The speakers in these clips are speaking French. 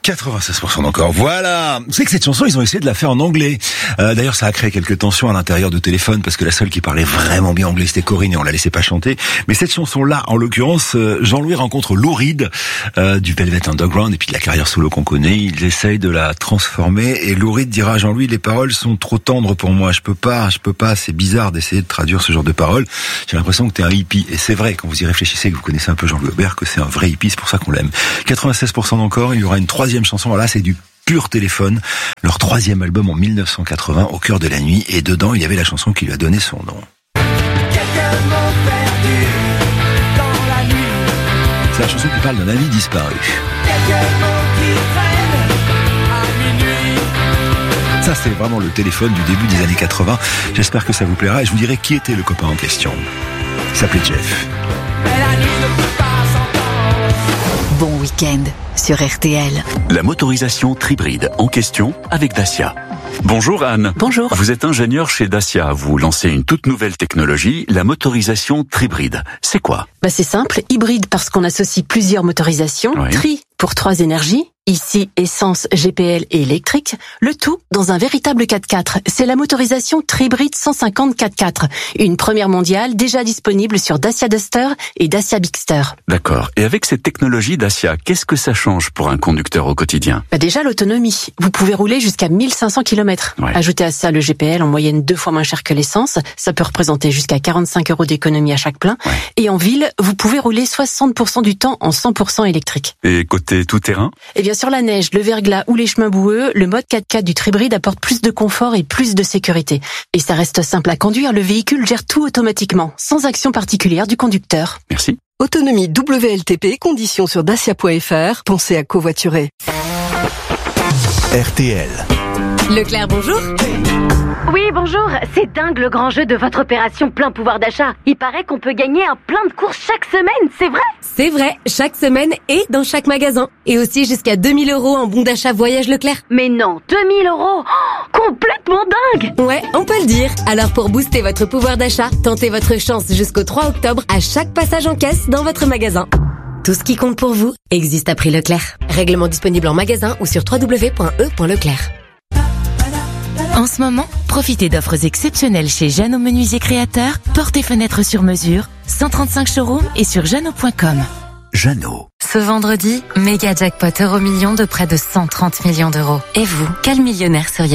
96% encore. Voilà. Vous savez que cette chanson, ils ont essayé de la faire en anglais. D'ailleurs, ça a créé quelques tensions à l'intérieur de Téléphone parce que la seule qui parlait vraiment bien anglais, c'était Corinne et on la laissait pas chanter. Mais cette chanson-là, en l'occurrence, Jean-Louis rencontre Lou Reed du Velvet Underground et puis de la carrière solo qu'on connaît. Ils essayent de la transformer et Lou Reed dira à Jean-Louis, les paroles sont trop tendres pour moi. Je peux pas. C'est bizarre d'essayer de traduire ce genre de paroles. J'ai l'impression que t'es un hippie. Et c'est vrai, quand vous y réfléchissez, que vous connaissez un peu Jean-Louis Aubert, que c'est un vrai hippie, c'est pour ça qu'on l'aime. 96% encore, il y aura une troisième chanson. Alors là, c'est du pur Téléphone. Leur troisième album en 1980, Au cœur de la nuit. Et dedans, il y avait la chanson qui lui a donné son nom. C'est la chanson qui parle d'un ami disparu. Ça, c'est vraiment le Téléphone du début des années 80. J'espère que ça vous plaira et je vous dirai qui était le copain en question. Il s'appelait Jeff. Bon week-end sur RTL. La motorisation Tribride en question avec Dacia. Bonjour Anne. Bonjour. Vous êtes ingénieur chez Dacia. Vous lancez une toute nouvelle technologie, la motorisation Tribride. C'est quoi ? C'est simple, hybride parce qu'on associe plusieurs motorisations, Oui. Tri pour 3 énergies, ici essence, GPL et électrique, le tout dans un véritable 4x4. C'est la motorisation Tribride 150 4x4, une première mondiale déjà disponible sur Dacia Duster et Dacia Bigster. D'accord. Et avec cette technologie Dacia, qu'est-ce que ça change pour un conducteur au quotidien ? Déjà l'autonomie, vous pouvez rouler jusqu'à 1500 km. Ouais. Ajoutez à ça le GPL en moyenne 2 fois moins cher que l'essence, ça peut représenter jusqu'à 45 € d'économie à chaque plein. Ouais. Et en ville, vous pouvez rouler 60% du temps en 100% électrique. Et côté tout-terrain ? Et bien sur la neige, le verglas ou les chemins boueux, le mode 4x4 du Tribride apporte plus de confort et plus de sécurité. Et ça reste simple à conduire, le véhicule gère tout automatiquement, sans action particulière du conducteur. Merci. Autonomie WLTP, conditions sur dacia.fr. Pensez à covoiturer. RTL. Leclerc, bonjour. Oui, bonjour. C'est dingue le grand jeu de votre opération plein pouvoir d'achat. Il paraît qu'on peut gagner un plein de courses chaque semaine, c'est vrai ? C'est vrai, chaque semaine et dans chaque magasin. Et aussi jusqu'à 2000 € en bon d'achat voyage Leclerc. Mais non, 2000 €. Complètement dingue. Ouais, on peut le dire. Alors pour booster votre pouvoir d'achat, tentez votre chance jusqu'au 3 octobre à chaque passage en caisse dans votre magasin. Tout ce qui compte pour vous existe à prix Leclerc. Règlement disponible en magasin ou sur www.e.leclerc. En ce moment, profitez d'offres exceptionnelles chez Jeannot Menuisier Créateur, portes et fenêtres sur mesure, 135 showrooms et sur jeannot.com. Jeannot. Ce vendredi, méga jackpot Euromillions de près de 130 millions d'euros. Et vous, quel millionnaire seriez-vous ?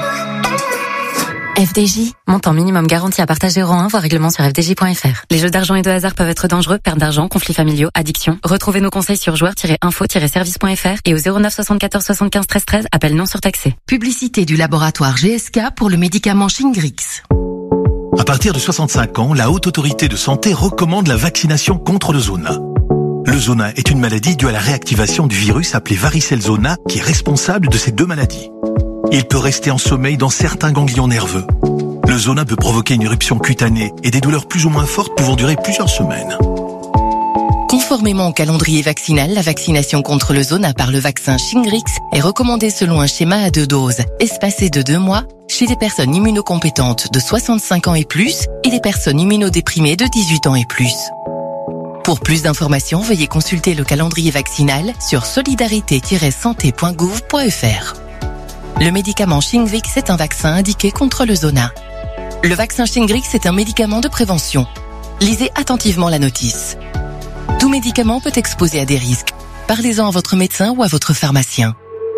FDJ, montant minimum garanti à partager euro 1, voire règlement sur fdj.fr. Les jeux d'argent et de hasard peuvent être dangereux, perte d'argent, conflits familiaux, addiction. Retrouvez nos conseils sur joueurs-info-service.fr et au 09 74 75 13 13, appel non surtaxé. Publicité du laboratoire GSK pour le médicament Shingrix. À partir de 65 ans, la Haute Autorité de Santé recommande la vaccination contre le zona. Le zona est une maladie due à la réactivation du virus appelé varicelle zona qui est responsable de ces deux maladies. Il peut rester en sommeil dans certains ganglions nerveux. Le zona peut provoquer une éruption cutanée et des douleurs plus ou moins fortes pouvant durer plusieurs semaines. Conformément au calendrier vaccinal, la vaccination contre le zona par le vaccin Shingrix est recommandée selon un schéma à 2 doses, espacé de 2 mois, chez les personnes immunocompétentes de 65 ans et plus et les personnes immunodéprimées de 18 ans et plus. Pour plus d'informations, veuillez consulter le calendrier vaccinal sur solidarité-santé.gouv.fr. Le médicament Shingrix est un vaccin indiqué contre le zona. Le vaccin Shingrix est un médicament de prévention. Lisez attentivement la notice. Tout médicament peut exposer à des risques. Parlez-en à votre médecin ou à votre pharmacien.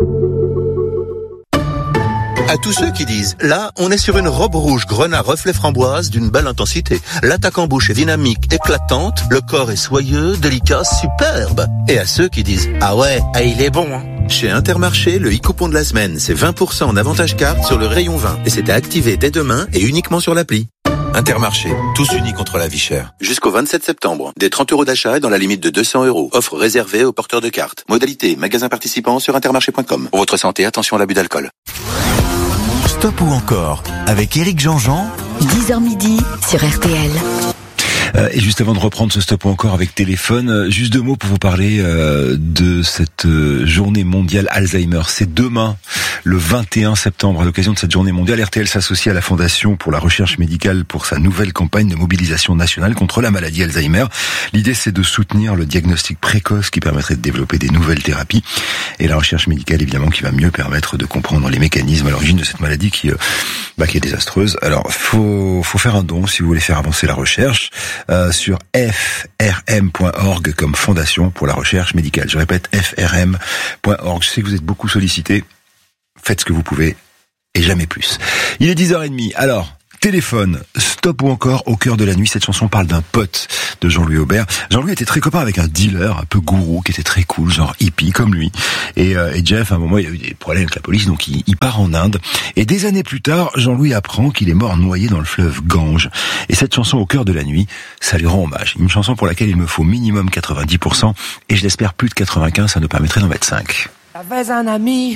À tous ceux qui disent, là, on est sur une robe rouge grenat reflet framboise d'une belle intensité. L'attaque en bouche est dynamique, éclatante, le corps est soyeux, délicat, superbe. Et à ceux qui disent, ah ouais, il est bon, hein. Chez Intermarché, le e-coupon de la semaine, c'est 20% en avantage carte sur le rayon 20. Et c'est à activer dès demain et uniquement sur l'appli. Intermarché, tous unis contre la vie chère. Jusqu'au 27 septembre, des 30 € d'achat et dans la limite de 200 €. Offre réservée aux porteurs de cartes. Modalité, magasin participant sur intermarché.com. Pour votre santé, attention à l'abus d'alcool. Stop ou encore avec Éric Jean-Jean. 10h midi sur RTL. Et juste avant de reprendre ce stop ou encore avec téléphone, juste 2 mots pour vous parler de cette journée mondiale Alzheimer. C'est demain, le 21 septembre. À l'occasion de cette journée mondiale, RTL s'associe à la Fondation pour la recherche médicale pour sa nouvelle campagne de mobilisation nationale contre la maladie Alzheimer. L'idée, c'est de soutenir le diagnostic précoce qui permettrait de développer des nouvelles thérapies et la recherche médicale, évidemment, qui va mieux permettre de comprendre les mécanismes à l'origine de cette maladie qui est désastreuse. Alors, faut faire un don si vous voulez faire avancer la recherche sur frm.org comme Fondation pour la recherche médicale. Je répète, frm.org. Je sais que vous êtes beaucoup sollicités. Faites ce que vous pouvez et jamais plus. Il est 10h30. Alors, téléphone, stop ou encore au cœur de la nuit. Cette chanson parle d'un pote de Jean-Louis Aubert. Jean-Louis était très copain avec un dealer un peu gourou qui était très cool, genre hippie comme lui. Et Jeff, à un moment, il a eu des problèmes avec la police, donc il part en Inde. Et des années plus tard, Jean-Louis apprend qu'il est mort noyé dans le fleuve Gange. Et cette chanson au cœur de la nuit, ça lui rend hommage. Une chanson pour laquelle il me faut minimum 90%, et je l'espère plus de 95, ça nous permettrait d'en mettre 5. J'avais un ami